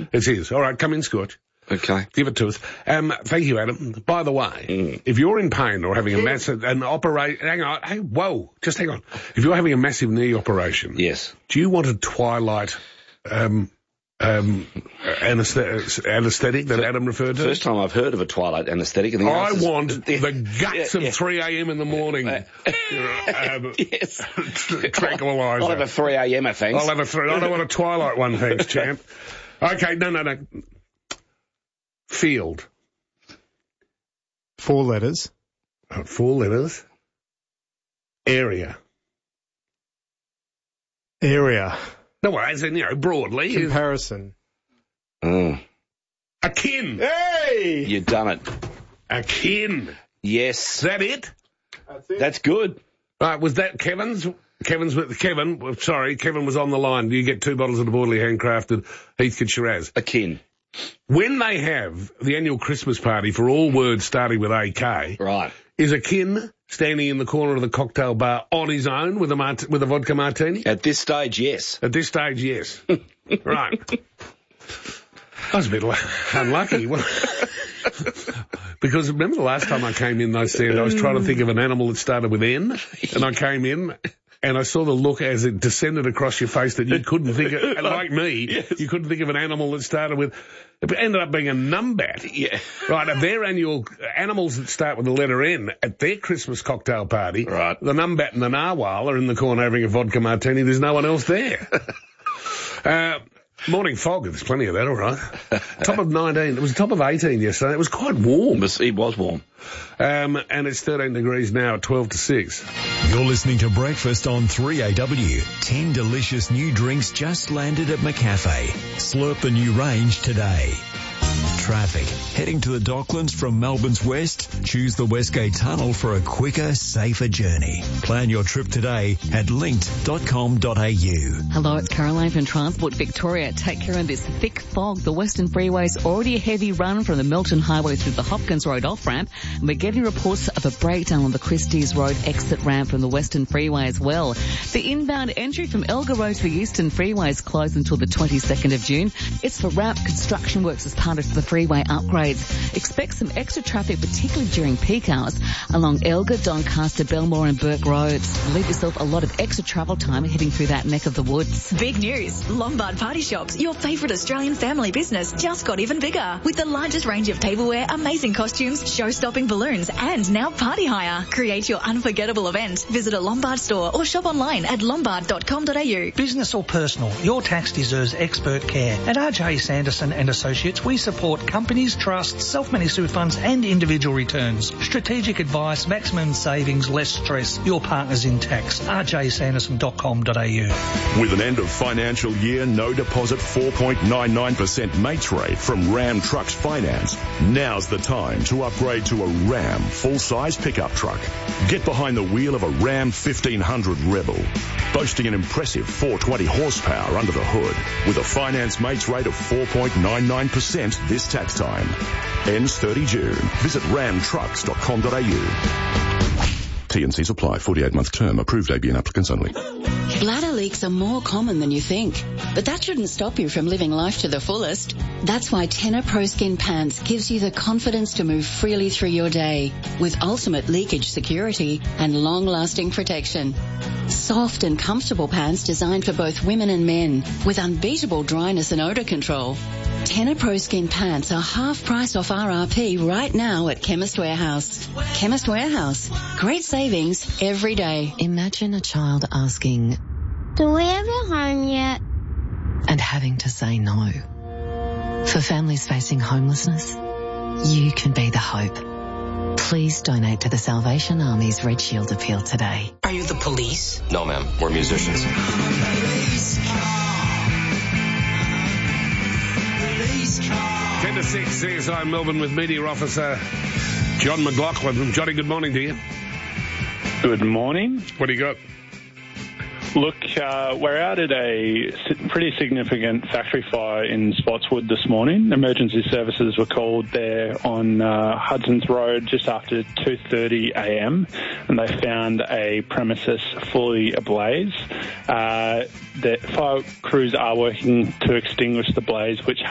It is. All right, come in, Scorch. Okay. Give it to us. Thank you, Adam. By the way, if you're in pain or having an operation... Hang on. Hey, whoa. Just hang on. If you're having a massive knee operation... Yes. Do you want a twilight... anaesthetic that Adam referred to? First time I've heard of a twilight anaesthetic. I want the guts of 3 a.m. in the morning. Yes. Tranquilizer. I'll have a 3 a.m. thanks. I don't want a twilight one, thanks, champ. Okay, no. Field. 4 letters. 4 letters. Area. Area. No, as in, broadly. Comparison. Akin. Hey! You've done it. Akin. Yes. Is that it? That's it. That's good. Right, was that Kevin's? Kevin was on the line. Do you get 2 bottles of the Borderly handcrafted Heathcote Shiraz? Akin. When they have the annual Christmas party for all words starting with AK, right, is Akin standing in the corner of the cocktail bar on his own with a vodka martini? At this stage, yes. At this stage, yes. Right. I was a bit unlucky. Because remember the last time I came in, I was trying to think of an animal that started with N, and I came in and I saw the look as it descended across your face that you couldn't think of, like me, yes. You couldn't think of an animal that started with, it ended up being a numbat. Yeah. Right, at their annual, animals that start with the letter N, at their Christmas cocktail party, right. The numbat and the narwhal are in the corner having a vodka martini, there's no one else there. Morning fog, there's plenty of that, all right. Top of 19, it was top of 18 yesterday, it was quite warm. It was warm. And it's 13 degrees now at 12 to 6. You're listening to Breakfast on 3AW. 10 delicious new drinks just landed at McCafe. Slurp the new range today. Traffic. Heading to the Docklands from Melbourne's west? Choose the Westgate Tunnel for a quicker, safer journey. Plan your trip today at linked.com.au. Hello, it's Caroline from Transport Victoria. Take care of this thick fog. The Western Freeway's already a heavy run from the Milton Highway through the Hopkins Road off-ramp. And we're getting reports of a breakdown on the Christie's Road exit ramp from the Western Freeway as well. The inbound entry from Elgar Road to the Eastern Freeway is closed until the 22nd of June. It's for ramp construction works as part of the freeway upgrades. Expect some extra traffic, particularly during peak hours, along Elgar, Doncaster, Belmore and Burke Roads. Leave yourself a lot of extra travel time heading through that neck of the woods. Big news. Lombard Party Shops, your favourite Australian family business, just got even bigger. With the largest range of tableware, amazing costumes, show-stopping balloons, and now party hire. Create your unforgettable event. Visit a Lombard store or shop online at lombard.com.au. Business or personal, your tax deserves expert care. At RJ Sanderson and Associates, we support companies, trusts, self-managed super funds and individual returns. Strategic advice, maximum savings, less stress. Your partners in tax. rjsanderson.com.au. With an end of financial year, no deposit 4.99% mates rate from Ram Trucks Finance. Now's the time to upgrade to a Ram full-size pickup truck. Get behind the wheel of a Ram 1500 Rebel, boasting an impressive 420 horsepower under the hood, with a finance mates rate of 4.99% this tax time. Ends 30 June. Visit ramtrucks.com.au. T&Cs apply. 48-month term. Approved ABN applicants only. Bladder leaks are more common than you think, but that shouldn't stop you from living life to the fullest. That's why Tenor Pro Skin Pants gives you the confidence to move freely through your day with ultimate leakage security and long-lasting protection. Soft and comfortable pants designed for both women and men with unbeatable dryness and odor control. Tenor Pro Skin Pants are half price off RRP right now at Chemist Warehouse. Chemist Warehouse. Great savings every day. Imagine a child asking, "Do we have a home yet?" and having to say no. For families facing homelessness, you can be the hope. Please donate to the Salvation Army's Red Shield appeal today. Are you the police? No, ma'am. We're musicians. 10 to 6, CSI Melbourne with Media Officer John McLaughlin. Johnny, good morning to you. Good morning. What do you got? Look, we're out at a pretty significant factory fire in Spotswood this morning. Emergency services were called there on Hudson's Road just after 2:30 a.m. and they found a premises fully ablaze. The fire crews are working to extinguish the blaze, which